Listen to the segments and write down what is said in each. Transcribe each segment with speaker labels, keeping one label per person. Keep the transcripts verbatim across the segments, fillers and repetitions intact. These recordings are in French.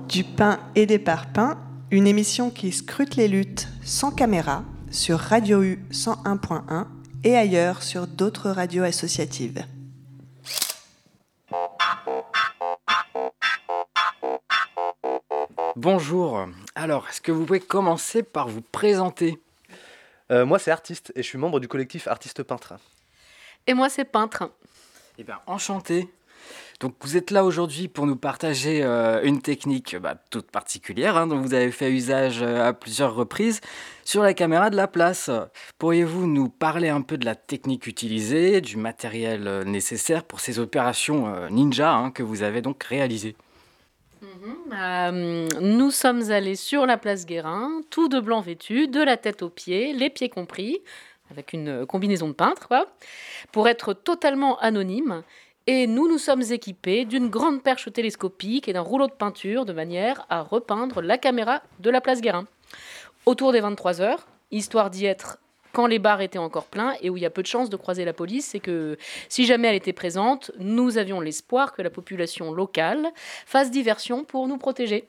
Speaker 1: Du pain et des parpaings, une émission qui scrute les luttes sans caméra sur Radio U cent un point un et ailleurs sur d'autres radios associatives.
Speaker 2: Bonjour, alors est-ce que vous pouvez commencer par vous présenter ?
Speaker 3: Euh, moi, c'est Artiste et je suis membre du collectif Artistes Peintres.
Speaker 4: Et moi, c'est Peintre.
Speaker 2: Eh bien, enchanté. Donc, vous êtes là aujourd'hui pour nous partager euh, une technique bah, toute particulière, hein, dont vous avez fait usage euh, à plusieurs reprises, sur la caméra de la place. Pourriez-vous nous parler un peu de la technique utilisée, du matériel euh, nécessaire pour ces opérations euh, ninja hein, que vous avez donc réalisées ?
Speaker 4: Mmh, euh, nous sommes allés sur la place Guérin, tout de blanc vêtu, de la tête aux pieds, les pieds compris, avec une combinaison de peintre, quoi, pour être totalement anonyme. Et nous nous sommes équipés d'une grande perche télescopique et d'un rouleau de peinture de manière à repeindre la caméra de la place Guérin. Autour des vingt-trois heures, histoire d'y être quand les bars étaient encore pleins et où il y a peu de chances de croiser la police, c'est que si jamais elle était présente, nous avions l'espoir que la population locale fasse diversion pour nous protéger.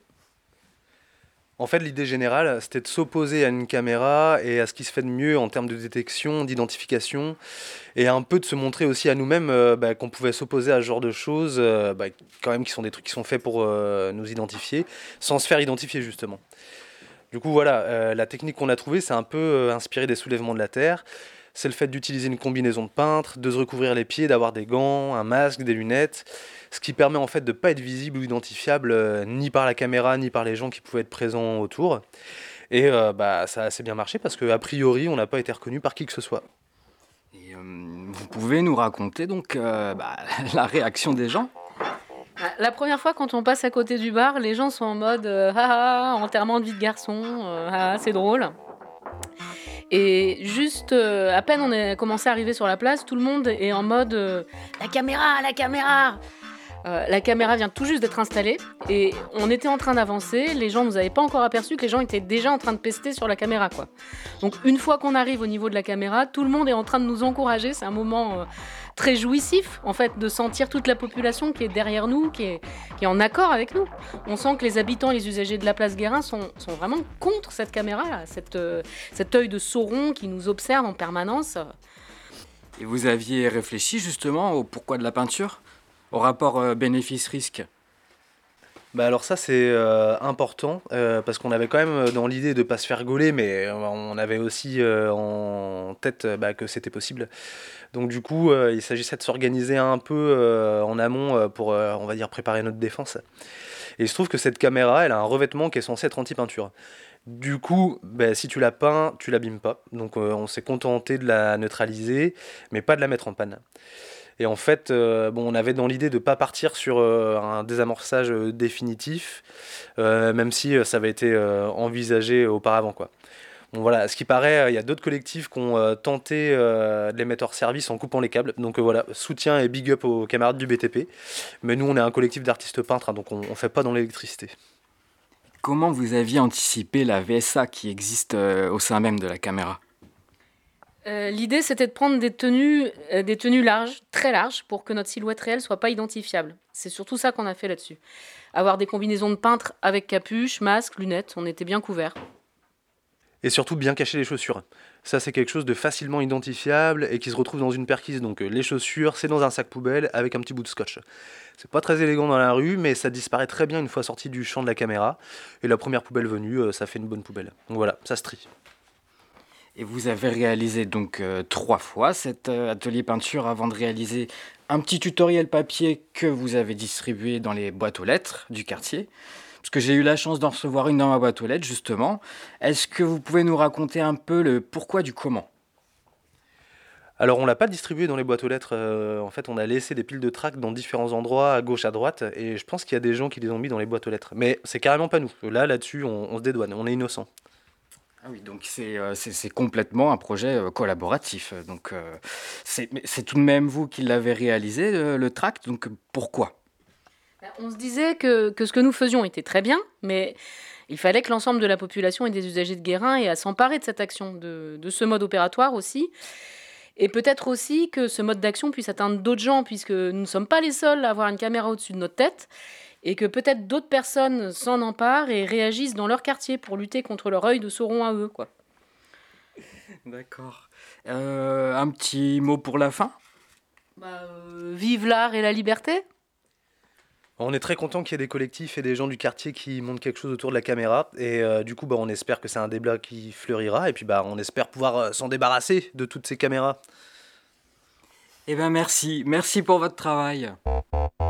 Speaker 3: En fait, l'idée générale, c'était de s'opposer à une caméra et à ce qui se fait de mieux en termes de détection, d'identification, et un peu de se montrer aussi à nous-mêmes euh, bah, qu'on pouvait s'opposer à ce genre de choses, euh, bah, quand même qui sont des trucs qui sont faits pour euh, nous identifier, sans se faire identifier justement. Du coup, voilà, euh, la technique qu'on a trouvée, c'est un peu euh, inspiré des soulèvements de la Terre. C'est le fait d'utiliser une combinaison de peintre, de se recouvrir les pieds, d'avoir des gants, un masque, des lunettes, ce qui permet en fait de ne pas être visible ou identifiable euh, ni par la caméra, ni par les gens qui pouvaient être présents autour. Et euh, bah, ça a assez bien marché parce qu'a priori, on n'a pas été reconnu par qui que ce soit.
Speaker 2: Et, euh, vous pouvez nous raconter donc euh, bah, la réaction des gens ?
Speaker 4: La première fois, quand on passe à côté du bar, les gens sont en mode euh, « Ah ah, enterrement de vie de garçon, euh, ah, c'est drôle ». Et juste, euh, à peine on a commencé à arriver sur la place, tout le monde est en mode euh, « La caméra, la caméra !» Euh, la caméra vient tout juste d'être installée et on était en train d'avancer, les gens nous avaient pas encore aperçu que les gens étaient déjà en train de pester sur la caméra, quoi. Donc une fois qu'on arrive au niveau de la caméra, tout le monde est en train de nous encourager, c'est un moment euh, très jouissif en fait de sentir toute la population qui est derrière nous, qui est, qui est en accord avec nous. On sent que les habitants, les usagers de la place Guérin sont, sont vraiment contre cette caméra, là, cette, euh, cet œil de Sauron qui nous observe en permanence.
Speaker 2: Et vous aviez réfléchi justement au pourquoi de la peinture ? Au rapport euh, bénéfice-risque ?
Speaker 3: Bah alors ça c'est euh, important euh, parce qu'on avait quand même dans l'idée de ne pas se faire gauler, mais euh, on avait aussi euh, en tête euh, bah, que c'était possible. Donc du coup euh, il s'agissait de s'organiser un peu euh, en amont euh, pour euh, on va dire préparer notre défense. Et il se trouve que cette caméra elle a un revêtement qui est censé être anti-peinture. Du coup, bah, si tu la peins, tu l'abîmes pas. Donc euh, on s'est contenté de la neutraliser, mais pas de la mettre en panne. Et en fait, euh, bon, on avait dans l'idée de ne pas partir sur euh, un désamorçage euh, définitif, euh, même si euh, ça avait été euh, envisagé auparavant, quoi. Bon, voilà, ce qui paraît, il y a d'autres collectifs qui ont euh, tenté euh, de les mettre hors service en coupant les câbles. Donc euh, voilà, soutien et big up aux camarades du B T P. Mais nous, on est un collectif d'artistes peintres, hein, donc on ne fait pas dans l'électricité.
Speaker 2: Comment vous aviez anticipé la V S A qui existe euh, au sein même de la caméra ?
Speaker 4: Euh, l'idée, c'était de prendre des tenues, euh, des tenues larges, très larges, pour que notre silhouette réelle soit pas identifiable. C'est surtout ça qu'on a fait là-dessus. Avoir des combinaisons de peintre avec capuche, masque, lunettes, on était bien couverts.
Speaker 3: Et surtout bien cacher les chaussures. Ça, c'est quelque chose de facilement identifiable et qui se retrouve dans une perquise. Donc euh, les chaussures, c'est dans un sac poubelle avec un petit bout de scotch. C'est pas très élégant dans la rue, mais ça disparaît très bien une fois sorti du champ de la caméra. Et la première poubelle venue, euh, ça fait une bonne poubelle. Donc voilà, ça se trie.
Speaker 2: Et vous avez réalisé donc euh, trois fois cet euh, atelier peinture avant de réaliser un petit tutoriel papier que vous avez distribué dans les boîtes aux lettres du quartier. Parce que j'ai eu la chance d'en recevoir une dans ma boîte aux lettres, justement. Est-ce que vous pouvez nous raconter un peu le pourquoi du comment ?
Speaker 3: Alors on l'a pas distribué dans les boîtes aux lettres, euh, en fait on a laissé des piles de tracts dans différents endroits, à gauche, à droite, et je pense qu'il y a des gens qui les ont mis dans les boîtes aux lettres. Mais c'est carrément pas nous. Là, là-dessus, on, on se dédouane, on est innocent.
Speaker 2: Ah oui, donc c'est, euh, c'est, c'est complètement un projet euh, collaboratif. Donc euh, c'est, mais c'est tout de même vous qui l'avez réalisé, le, le tract, donc pourquoi ?
Speaker 4: On se disait que, que ce que nous faisions était très bien, mais il fallait que l'ensemble de la population et des usagers de Guérin aient à s'emparer de cette action, de, de ce mode opératoire aussi. Et peut-être aussi que ce mode d'action puisse atteindre d'autres gens, puisque nous ne sommes pas les seuls à avoir une caméra au-dessus de notre tête. et que peut-être d'autres personnes s'en emparent et réagissent dans leur quartier pour lutter contre leur œil de Sauron à eux, quoi.
Speaker 2: D'accord. Euh, un petit mot pour la fin ?
Speaker 4: Bah, euh, vive l'art et la liberté.
Speaker 3: On est très content qu'il y ait des collectifs et des gens du quartier qui montrent quelque chose autour de la caméra. Et euh, du coup, bah, on espère que c'est un débat qui fleurira. Et puis, bah, on espère pouvoir euh, s'en débarrasser de toutes ces caméras.
Speaker 2: Eh bien, merci. Merci pour votre travail.